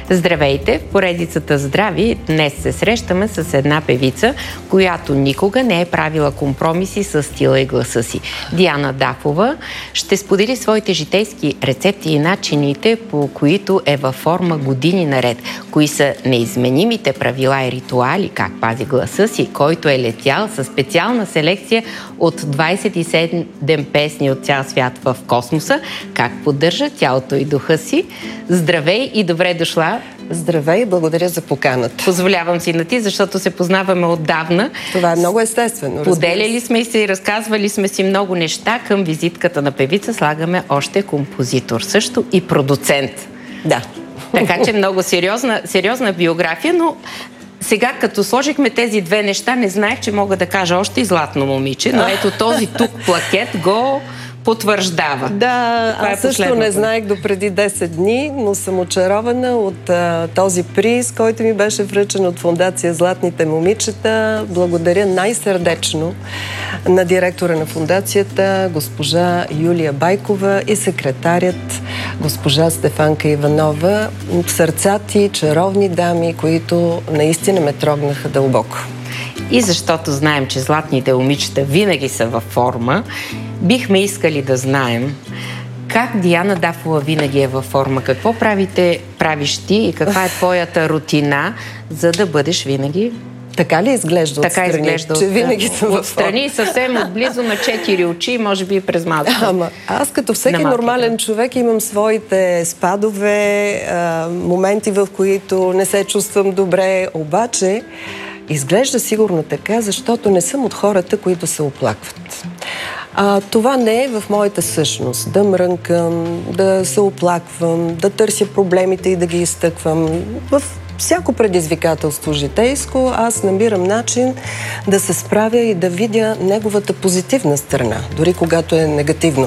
Здравейте! В поредицата Здрави днес се срещаме с една певица, която никога не е правила компромиси с стила и гласа си. Диана Дафова ще сподели своите житейски рецепти и начините, по които е във форма години наред. Кои са неизменимите правила и ритуали, как пази гласа си, който е летял със специална селекция от 27 песни от цял свят в космоса, как поддържа тялото и духа си. Здравей и добре дошла! Здравей, благодаря за поканата. Позволявам си на ти, защото се познаваме отдавна. Това е много естествено. Поделяли сме се и разказвали сме си много неща. Към визитката на певица слагаме още композитор, също и продуцент. Да. Така че много сериозна биография, но сега, като сложихме тези две неща, не знаех, че мога да кажа още и златно момиче, но ето този тук плакет го потвърждава. Да, аз също не знаех до преди 10 дни, но съм очарована от този приз, който ми беше връчен от Фондация Златните момичета. Благодаря най-сърдечно на директора на фондацията, госпожа Юлия Байкова, и секретарят госпожа Стефанка Иванова. Сърцати, чаровни дами, които наистина ме трогнаха дълбоко. И защото знаем, че златните момичета винаги са във форма, бихме искали да знаем как Диана Дафова винаги е във форма. Какво правиш ти и каква е твоята рутина, за да бъдеш винаги? Така ли изглежда отстрани? Така изглежда че винаги съм във форма. Отстрани, съвсем отблизо на 4 очи, може би през малко. Ама аз като всеки нормален човек имам своите спадове, моменти, в които не се чувствам добре, обаче изглежда сигурно така, защото не съм от хората, които се оплакват. Това не е в моята същност. Да мрънкам, да се оплаквам, да търся проблемите и да ги изтъквам. В всяко предизвикателство житейско аз намирам начин да се справя и да видя неговата позитивна страна, дори когато е негативно.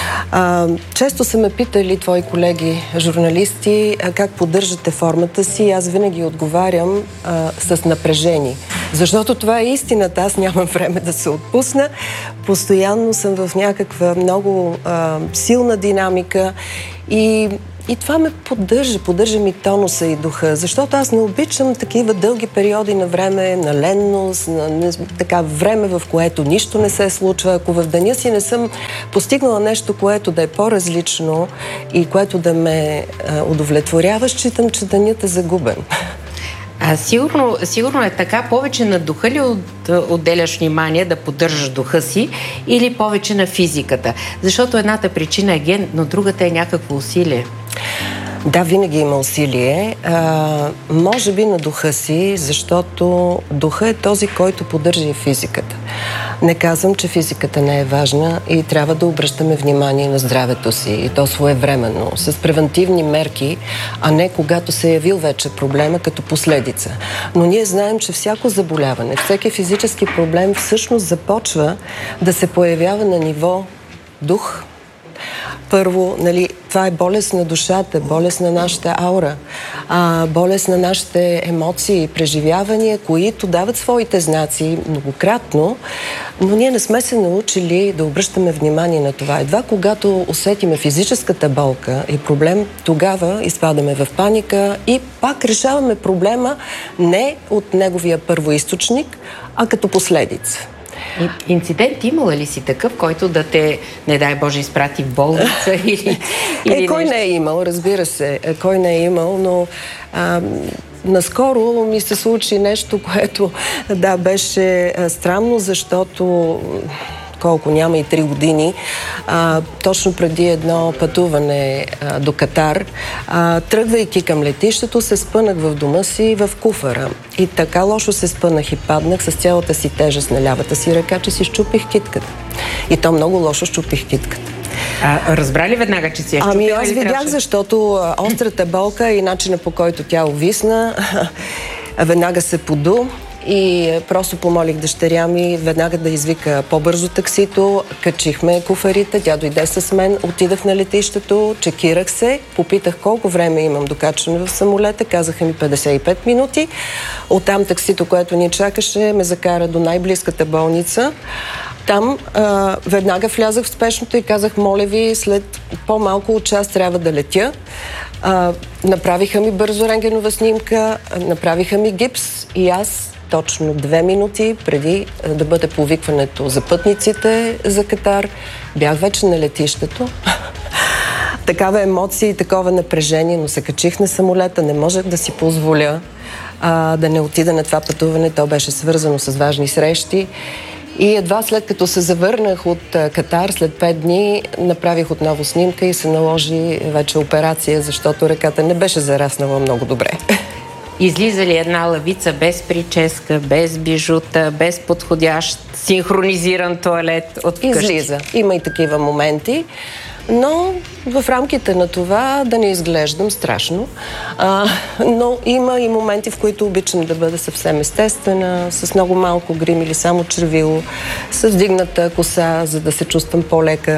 Често са ме питали твои колеги журналисти как поддържате формата си. Аз винаги отговарям с напрежение. Защото това е истината. Аз нямам време да се отпусна. Постоянно съм в някаква много силна динамика и това ме поддържа ми тонуса и духа, защото аз не обичам такива дълги периоди на време, на ленност, така време, в което нищо не се случва. Ако в деня си не съм постигнала нещо, което да е по-различно и което да ме удовлетворява, считам, че денят е загубен. Сигурно е така. Повече на духа ли отделяш внимание да поддържаш духа си или повече на физиката? Защото едната причина е ген, но другата е някакво усилие. Да, винаги има усилие. Може би на духа си, защото духа е този, който поддържа и физиката. Не казвам, че физиката не е важна и трябва да обръщаме внимание на здравето си, и то своевременно, с превентивни мерки, а не когато се е явил вече проблема като последица. Но ние знаем, че всяко заболяване, всеки физически проблем всъщност започва да се появява на ниво дух. Първо, това е болест на душата, болест на нашата аура, болест на нашите емоции и преживявания, които дават своите знаци многократно, но ние не сме се научили да обръщаме внимание на това. Едва когато усетиме физическата болка и проблем, тогава изпадаме в паника и пак решаваме проблема не от неговия първоизточник, а като последица. Инцидент имала ли си такъв, който да те, не дай Боже, изпрати в болница или кой не е имал, разбира се. Кой не е имал, но наскоро ми се случи нещо, което беше странно, защото колко няма и 3 години, точно преди едно пътуване до Катар, тръгвайки към летището, се спънах в дома си в куфара. И така лошо се спънах и паднах с цялата си тежест на лявата си ръка, че си щупих китката. И то много лошо щупих китката. Разбра ли веднага, че си я щупила? Аз видях, защото острата болка и начина, по който тя увисна, веднага се поду. И просто помолих дъщеря ми веднага да извика по-бързо таксито. Качихме куфарите, тя дойде с мен, отидах на летището, чекирах се, попитах колко време имам до качване в самолета, казаха ми 55 минути. Оттам таксито, което ни чакаше, ме закара до най-близката болница. Там веднага влязах в спешното и казах, моля ви, след по-малко от час трябва да летя. Направиха ми бързо рентгенова снимка, направиха ми гипс и аз точно 2 минути преди да бъде повикването за пътниците за Катар, бях вече на летището. Такава емоция и такова напрежение, но се качих на самолета, не можех да си позволя да не отида на това пътуване. То беше свързано с важни срещи. И едва след като се завърнах от Катар, след 5 дни, направих отново снимка и се наложи вече операция, защото ръката не беше зараснала много добре. Излиза ли една лавица без прическа, без бижута, без подходящ синхронизиран тоалет от къщи? Излиза. Има и такива моменти. Но в рамките на това да не изглеждам страшно. Но има и моменти, в които обичам да бъда съвсем естествена, с много малко грим или само червило, с вдигната коса, за да се чувствам по-лека.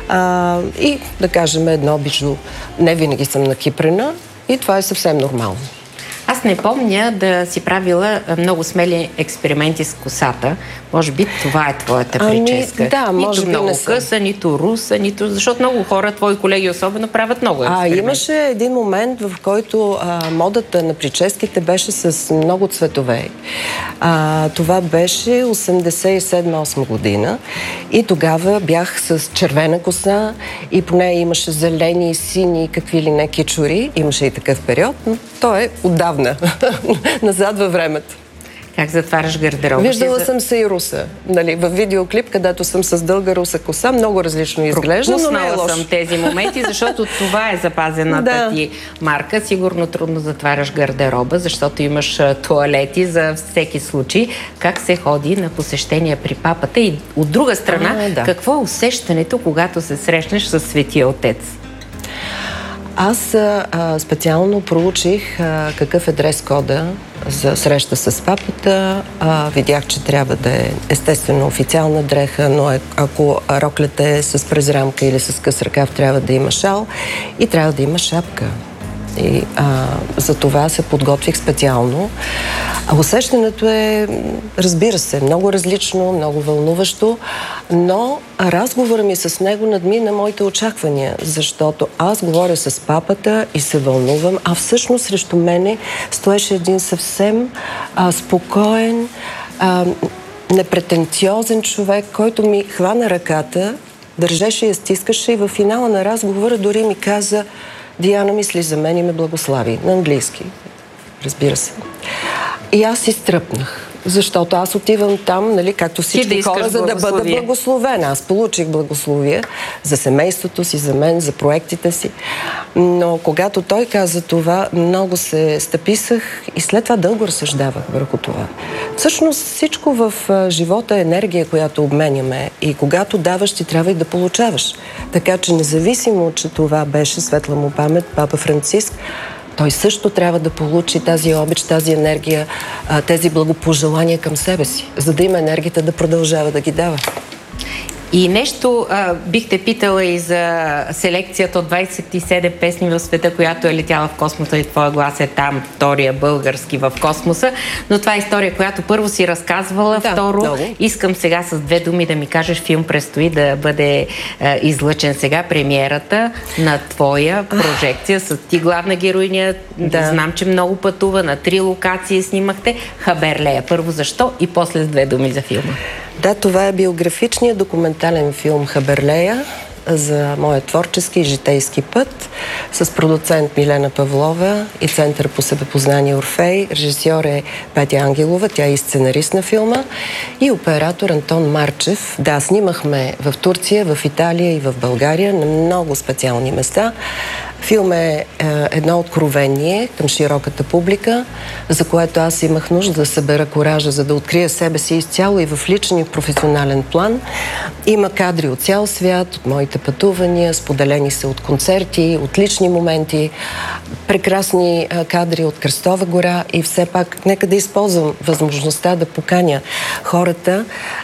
И да кажем едно бижу. Не винаги съм накипрена и това е съвсем нормално. Аз не помня да си правила много смели експерименти с косата. Може би това е твоята прическа. Да, може би много къса, нито руса, нито... Защото много хора, твои колеги особено, правят много експерименти. Имаше един момент, в който модата на прическите беше с много цветове. Това беше 87-8 година и тогава бях с червена коса и по нея имаше зелени, сини, какви ли не кичури. Имаше и такъв период, но то е отдавна. Назад във времето. Как затваряш гардероба? Виждала съм се и руса. Нали, в видеоклип, където съм с дълга руса коса, много различно изглежда, но не е лошо. Съм тези моменти, защото това е запазената ти марка. Сигурно трудно затваряш гардероба, защото имаш тоалети за всеки случай. Как се ходи на посещения при папата? И от друга страна, какво е усещането, когато се срещнеш с Светия Отец? Аз специално проучих какъв е дрес-кода за среща с папата. Видях, че трябва да е естествено официална дреха, но ако роклята е с презрамка или с къс ръкав, трябва да има шал и трябва да има шапка. И за това се подготвих специално. Усещането е, разбира се, много различно, много вълнуващо, но разговорът ми с него надмина моите очаквания, защото аз говоря с папата и се вълнувам, а всъщност срещу мене стоеше един съвсем спокоен, непретенциозен човек, който ми хвана ръката, държеше и я стискаше и в финала на разговора дори ми каза: Диана, мисли за мен и ме благослави. На английски, разбира се. И аз изтръпнах, защото аз отивам там, нали, както всички хора, за да бъда благословена. Аз получих благословие за семейството си, за мен, за проектите си. Но когато той каза това, много се стъписах и след това дълго разсъждавах върху това. Всъщност всичко в живота е енергия, която обменяме. И когато даваш, ти трябва и да получаваш. Така че независимо, че това беше, светла му памет, папа Франциск, той също трябва да получи тази обич, тази енергия, тези благопожелания към себе си, за да има енергията да продължава да ги дава. И нещо бих те питала и за селекцията от 27 песни в света, която е летяла в космоса и твоя глас е там, втория български в космоса. Но това е история, която първо си разказвала, второ искам сега с 2 думи да ми кажеш, филм предстои да бъде излъчен сега, премиерата на твоя прожекция с ти главна героиня. Знам, че много пътува, на 3 локации снимахте. Хаберлея. Първо защо и после с 2 думи за филма. Да, това е биографичният документален филм Хаберлея за моя творчески и житейски път с продуцент Милена Павлова и Център по себепознание Орфей. Режисьор е Петя Ангелова, тя е и сценарист на филма, и оператор Антон Марчев. Да, снимахме в Турция, в Италия и в България на много специални места. Филм е едно откровение към широката публика, за което аз имах нужда да събера коража, за да открия себе си изцяло и в личен и професионален план. Има кадри от цял свят, от моите пътувания, споделени са от концерти, от лични моменти, прекрасни кадри от Кръстова гора и все пак нека да използвам възможността да поканя хората,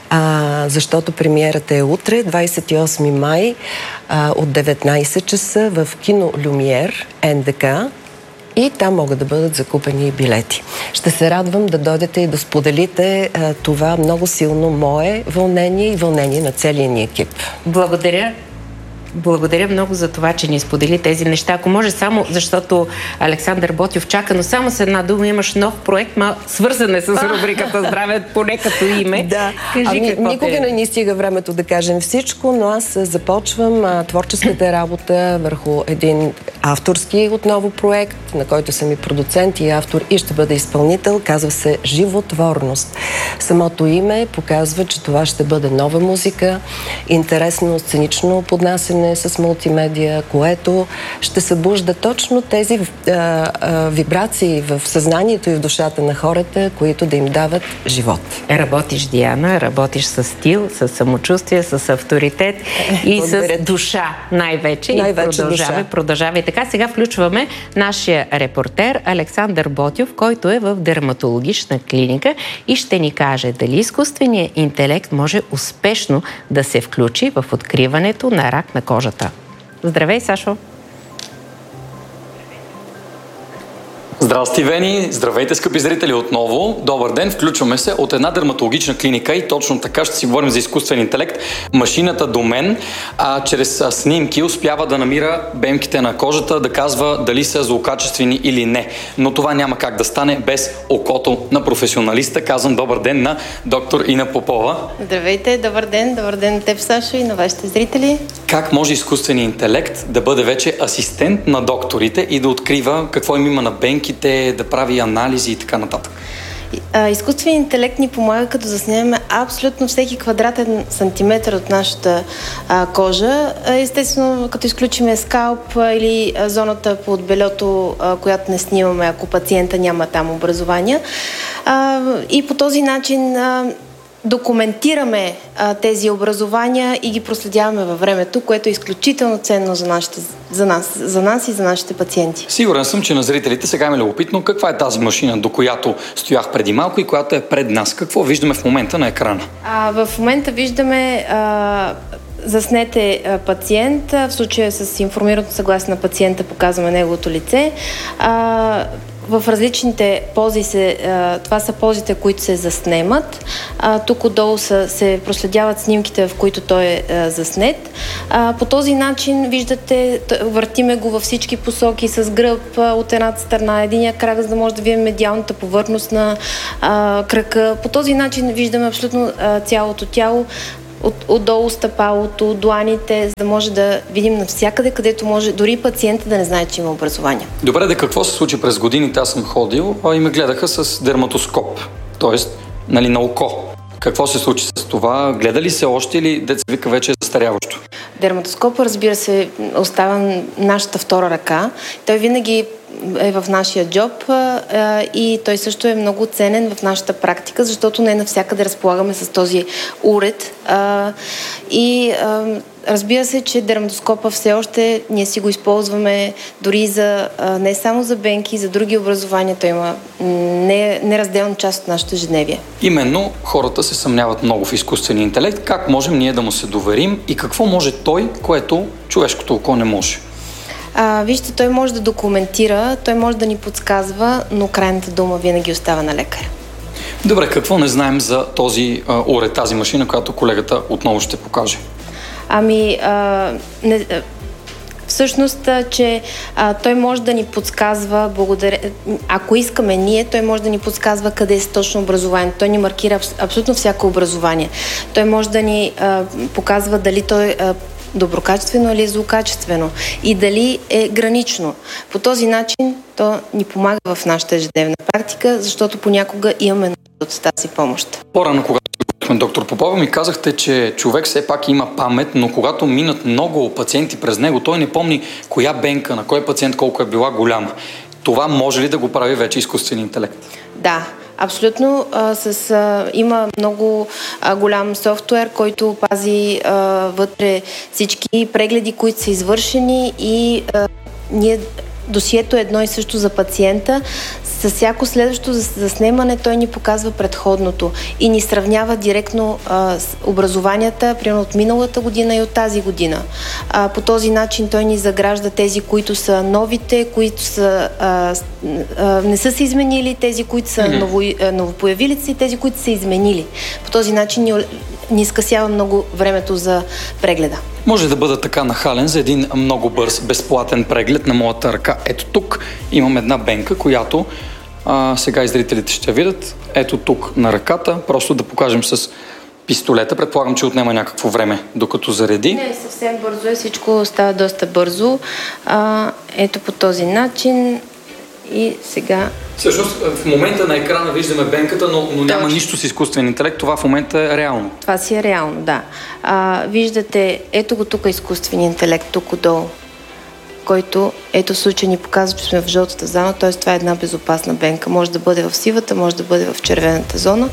защото премиерата е утре, 28 май, от 19 часа в кино Люмиер, НДК. и там могат да бъдат закупени билети. Ще се радвам да дойдете и да споделите това много силно мое вълнение и вълнение на целия ни екип. Благодаря много за това, че ни сподели тези неща. Ако може само, защото Александър Ботйов чака, но само с една дума, имаш нов проект, свързан е с рубриката Здраве, поне като име. Да, никога не ни стига времето да кажем всичко, но аз започвам творческата работа върху един авторски отново проект, на който съм и продуцент и автор и ще бъда изпълнител. Казва се Животворност. Самото име показва, че това ще бъде нова музика, интересно сценично поднасене с мултимедия, което ще събужда точно тези вибрации в съзнанието и в душата на хората, които да им дават живот. Работиш, Диана, работиш с стил, с самочувствие, с авторитет и с душа най-вече. Продължава. И така сега включваме нашия репортер Александър Ботйов, който е в дерматологична клиника и ще ни каже дали изкуственият интелект може успешно да се включи в откриването на рак на кожата. Здравей, Сашо! Здрасти, Вени! Здравейте, скъпи зрители, отново. Добър ден! Включваме се от една дерматологична клиника и точно така ще си говорим за изкуствен интелект. Машината до мен, чрез снимки успява да намира бемките на кожата, да казва дали са злокачествени или не. Но това няма как да стане без окото на професионалиста. Казвам добър ден на доктор Ина Попова. Здравейте, добър ден на теб, Сашо, и на вашите зрители. Как може изкуственият интелект да бъде вече асистент на докторите и да открива какво им има на бенките, да прави анализи и така нататък? Изкуственият интелект ни помага, като заснемем абсолютно всеки квадратен сантиметър от нашата кожа. Естествено, като изключим скалп или зоната под белето, която не снимаме, ако пациента няма там образования. И по този начин документираме тези образования и ги проследяваме във времето, което е изключително ценно за нас и за нашите пациенти. Сигурен съм, че на зрителите сега е любопитно каква е тази машина, до която стоях преди малко и която е пред нас. Какво виждаме в момента на екрана? В момента виждаме заснете пациент, в случая с информираното съгласие на пациента показваме неговото лице. В различните пози това са позите, които се заснемат. Тук отдолу се проследяват снимките, в които той е заснет. По този начин, виждате, въртиме го във всички посоки с гръб от едната страна, единия крак, за да може да видим медиалната повърхност на крака. По този начин виждаме абсолютно цялото тяло, отдолу стъпалото, дланите, за да може да видим навсякъде, където може дори пациента да не знае, че има образование. Добре, какво се случи през годините? Аз съм ходил и ме гледаха с дерматоскоп, т.е. на око. Какво се случи с това? Гледа ли се още или деца вика вече е застаряващо? Дерматоскопът, разбира се, остава нашата втора ръка. Той винаги е в нашия джоб и той също е много ценен в нашата практика, защото не навсякъде разполагаме с този уред. Разбира се, че дерматоскопа все още ние си го използваме дори не само за бенки, за други образования. Той има неразделна част от нашето ежедневие. Именно хората се съмняват много в изкуствения интелект. Как можем ние да му се доверим и какво може той, което човешкото око не може? Вижте, той може да документира, той може да ни подсказва, но крайната дума винаги остава на лекаря. Добре, какво не знаем за този уред, тази машина, която колегата отново ще покаже? Всъщност, че той може да ни подсказва, ако искаме ние, той може да ни подсказва къде е точно образование. Той ни маркира абсолютно всяко образование. Той може да ни показва дали той е доброкачествено или злокачествено и дали е гранично. По този начин то ни помага в нашата ежедневна практика, защото понякога имаме нужда от тази помощ. По-рано, когато доктор Попова, ми казахте, че човек все пак има памет, но когато минат много пациенти през него, той не помни коя бенка, на кой пациент колко е била голяма. Това може ли да го прави вече изкуствен интелект? Да. Абсолютно. Има много голям софтуер, който пази вътре всички прегледи, които са извършени и ние досието е едно и също за пациента. С всяко следващо заснемане той ни показва предходното и ни сравнява директно образованията, примерно от миналата година и от тази година. По този начин той ни загражда тези, които са новите, които са, не са се изменили, тези, които са новопоявили се и тези, които са изменили. По този начин ни скъсява много времето за прегледа. Може да бъда така нахален за един много бърз, безплатен преглед на моята ръка. Ето тук имам една бенка, която сега и зрителите ще видят. Ето тук на ръката, просто да покажем с пистолета. Предполагам, че отнема някакво време, докато зареди. Не, съвсем бързо е, всичко става доста бързо. Ето по този начин и сега... Всъщност, в момента на екрана виждаме бенката, но няма нищо с изкуствен интелект. Това в момента е реално. Това си е реално, да. Виждате, ето го тук изкуствен интелект, тук отдолу, който, ето в случай ни показва, че сме в жълтата зона, т.е. това е една безопасна бенка. Може да бъде в сивата, може да бъде в червената зона.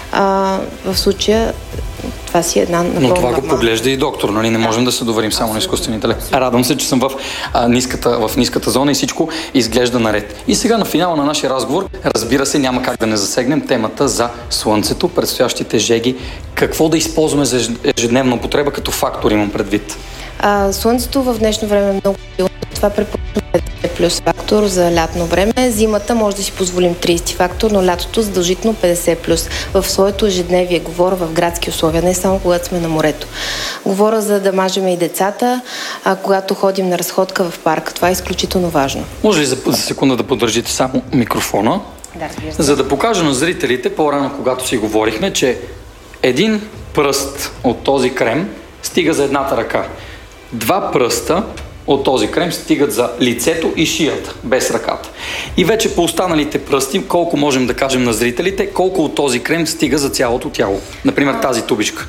В случая това си е една напълно Но това нормална. го поглежда и доктор, нали? Не можем да се доверим само на изкуствен интелект. Радвам се, че съм в ниската зона и всичко изглежда наред. И сега на финала на нашия разговор, разбира се, няма как да не засегнем темата за слънцето, предстоящите жеги. Какво да използваме за ежедневна употреба като фактор, имам предвид? Слънцето в днешно време е много силно. Това препоръчваме 50 плюс фактор за лятно време. Зимата може да си позволим 30 фактор, но лятото задължително 50 плюс. В своето ежедневие говоря в градски условия, не само когато сме на морето. Говоря за да мажеме и децата, когато ходим на разходка в парка. Това е изключително важно. Може ли за секунда да поддържите само микрофона? Да, разбира се. За да покажа на зрителите, по-рано, когато си говорихме, че един пръст от този крем стига за едната ръка. 2 пръста от този крем стигат за лицето и шията, без ръката. И вече по останалите пръсти, колко можем да кажем на зрителите, колко от този крем стига за цялото тяло. Например, тази тубичка.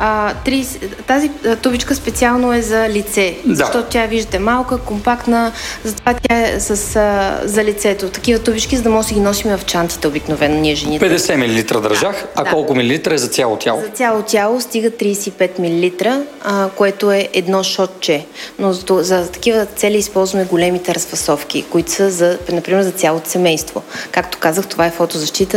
Тази тубичка специално е за лице, защото тя, виждате, малка, компактна, затова тя е за лицето. Такива тубички, за да може да ги носим в чантите обикновено, ние жените. 50 мл държах, колко милилитра е за цяло тяло? За цяло тяло стига 35 мл, което е едно шотче. Но за такива цели използваме големите разфасовки, които са, например, за цялото семейство. Както казах, това е фотозащита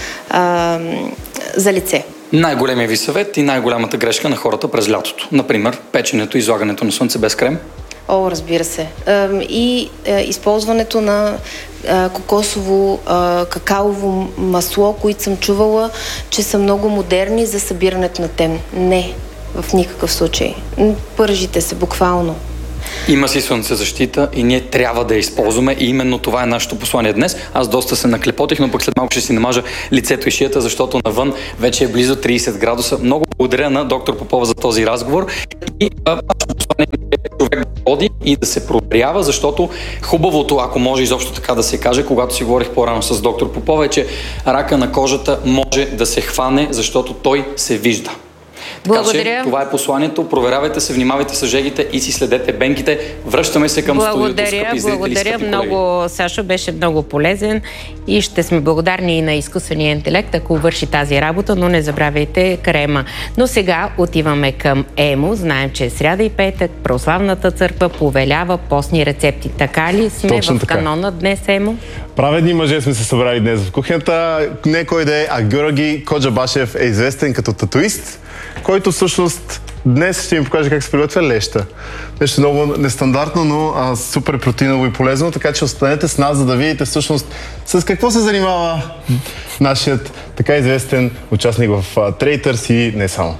за лице. Най-големия ви съвет и най-голямата грешка на хората през лятото? Например, печенето, излагането на слънце без крем? Разбира се. И използването на кокосово, какаово масло, които съм чувала, че са много модерни за събирането на тем. Не, в никакъв случай. Пържите се буквално. Има си слънцезащита и ние трябва да я използваме и именно това е нашето послание днес. Аз доста се наклепотих, но пък след малко ще си намажа лицето и шията, защото навън вече е близо 30 градуса. Много благодаря на доктор Попова за този разговор и нашето послание е човек да ходи и да се проверява, защото хубавото, ако може изобщо така да се каже, когато си говорих по-рано с доктор Попова, е, че рака на кожата може да се хване, защото той се вижда. Благодаря. Това е посланието. Проверявайте се, внимавайте с жегите и си следете бенките. Връщаме се към студиото, скъпи зрители. Благодаря много, Сашо, беше много полезен и ще сме благодарни и на изкуствения интелект, ако върши тази работа, но не забравяйте крема. Но сега отиваме към ЕМО. Знаем, че е сряда и петък, православната църква повелява постни рецепти. Така ли сме? Точно в канона днес, ЕМО? Праведни мъже сме се събрали днес в кухнята. Не кой да е, а Георги Коджабашев е известен като татуист, който всъщност днес ще ми покаже как се приготвя леща. Нещо много нестандартно, но супер протеиново и полезно, така че останете с нас, за да видите всъщност с какво се занимава нашият така известен участник в Трейтърс и не само.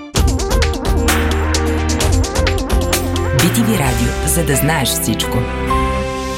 BTV Радио, за да знаеш всичко.